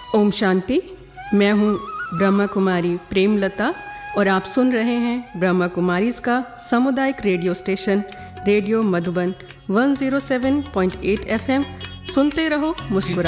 ओम शांति। मैं हूँ ब्रह्मा कुमारी प्रेमलता और आप सुन रहे हैं ब्रह्मा कुमारीज का सामुदायिक radio station radio Madhuban 107.8 FM। सुनते रहो, मुस्कुराते